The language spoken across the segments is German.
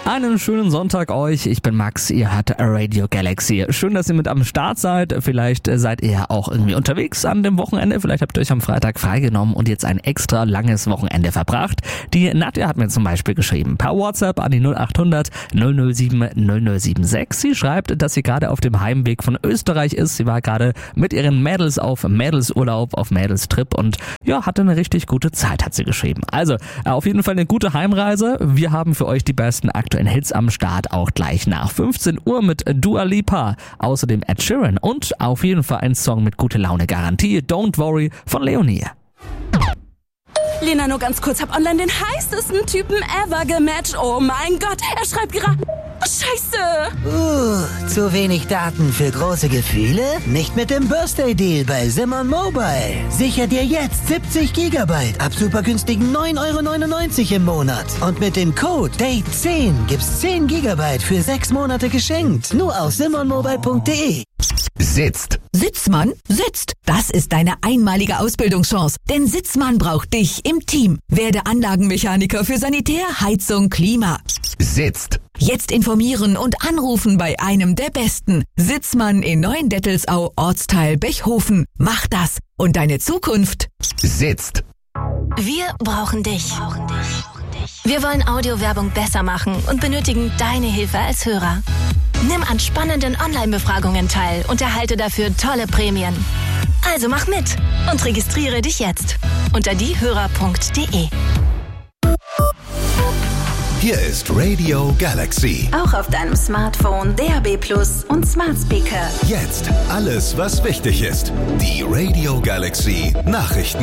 Einen schönen Sonntag euch, ich bin Max, ihr hört Radio Galaxy. Schön, dass ihr mit am Start seid, vielleicht seid ihr ja auch irgendwie unterwegs an dem Wochenende, vielleicht habt ihr euch am Freitag freigenommen und jetzt ein extra langes Wochenende verbracht. Die Nadja hat mir zum Beispiel geschrieben, per WhatsApp an die 0800 007 0076. Sie schreibt, dass sie gerade auf dem Heimweg von Österreich ist. Sie war gerade mit ihren Mädels auf Mädelsurlaub, auf Mädelstrip und ja, hatte eine richtig gute Zeit, hat sie geschrieben. Also, auf jeden Fall eine gute Heimreise. Wir haben für euch die besten aktuellen Hits am Start, auch gleich nach 15 Uhr mit Dua Lipa, außerdem Ed Sheeran und auf jeden Fall ein Song mit gute Laune Garantie, Don't Worry von Leonie. Lena, nur ganz kurz, hab online den heißesten Typen ever gematcht. Oh mein Gott, er schreibt gerade... Scheiße! Zu wenig Daten für große Gefühle? Nicht mit dem Birthday Deal bei Simon Mobile. Sicher dir jetzt 70 GB ab super günstigen 9,99 € im Monat. Und mit dem Code DATE10 gibt's 10 GB für 6 Monate geschenkt. Nur auf simonmobile.de. Sitzt. Sitzmann sitzt. Das ist deine einmalige Ausbildungschance. Denn Sitzmann braucht dich im Team. Werde Anlagenmechaniker für Sanitär, Heizung, Klima. Sitzt. Jetzt informieren und anrufen bei einem der Besten. Sitzmann in Neuendettelsau, Ortsteil Bechhofen. Mach das und deine Zukunft sitzt. Wir brauchen dich. Wir wollen Audiowerbung besser machen und benötigen deine Hilfe als Hörer. Nimm an spannenden Online-Befragungen teil und erhalte dafür tolle Prämien. Also mach mit und registriere dich jetzt unter diehörer.de. Hier ist Radio Galaxy. Auch auf deinem Smartphone, DAB+ und Smart Speaker. Jetzt alles, was wichtig ist. Die Radio Galaxy Nachrichten.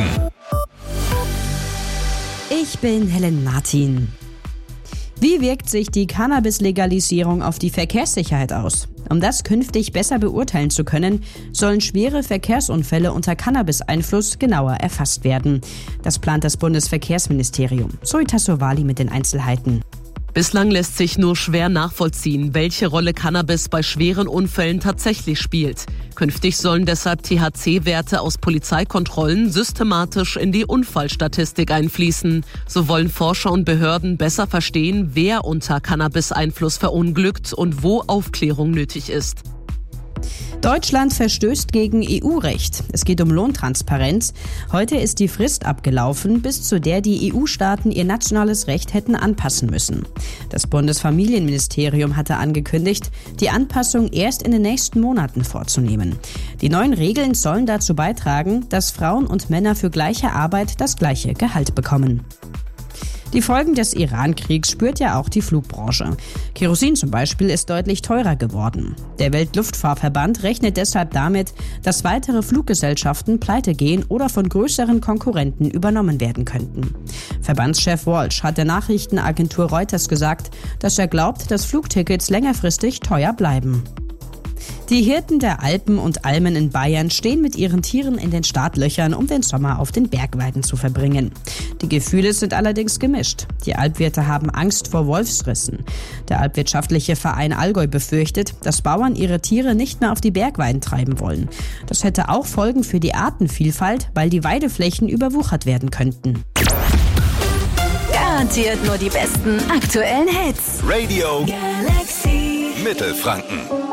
Ich bin Helen Martin. Wie wirkt sich die Cannabis-Legalisierung auf die Verkehrssicherheit aus? Um das künftig besser beurteilen zu können, sollen schwere Verkehrsunfälle unter Cannabis-Einfluss genauer erfasst werden. Das plant das Bundesverkehrsministerium. Zoe Tassovali mit den Einzelheiten. Bislang lässt sich nur schwer nachvollziehen, welche Rolle Cannabis bei schweren Unfällen tatsächlich spielt. Künftig sollen deshalb THC-Werte aus Polizeikontrollen systematisch in die Unfallstatistik einfließen. So wollen Forscher und Behörden besser verstehen, wer unter Cannabis-Einfluss verunglückt und wo Aufklärung nötig ist. Deutschland verstößt gegen EU-Recht. Es geht um Lohntransparenz. Heute ist die Frist abgelaufen, bis zu der die EU-Staaten ihr nationales Recht hätten anpassen müssen. Das Bundesfamilienministerium hatte angekündigt, die Anpassung erst in den nächsten Monaten vorzunehmen. Die neuen Regeln sollen dazu beitragen, dass Frauen und Männer für gleiche Arbeit das gleiche Gehalt bekommen. Die Folgen des Iran-Kriegs spürt ja auch die Flugbranche. Kerosin zum Beispiel ist deutlich teurer geworden. Der Weltluftfahrtverband rechnet deshalb damit, dass weitere Fluggesellschaften pleite gehen oder von größeren Konkurrenten übernommen werden könnten. Verbandschef Walsh hat der Nachrichtenagentur Reuters gesagt, dass er glaubt, dass Flugtickets längerfristig teuer bleiben. Die Hirten der Alpen und Almen in Bayern stehen mit ihren Tieren in den Startlöchern, um den Sommer auf den Bergweiden zu verbringen. Die Gefühle sind allerdings gemischt. Die Alpwirte haben Angst vor Wolfsrissen. Der alpwirtschaftliche Verein Allgäu befürchtet, dass Bauern ihre Tiere nicht mehr auf die Bergweiden treiben wollen. Das hätte auch Folgen für die Artenvielfalt, weil die Weideflächen überwuchert werden könnten. Garantiert nur die besten aktuellen Hits. Radio Galaxy. Mittelfranken.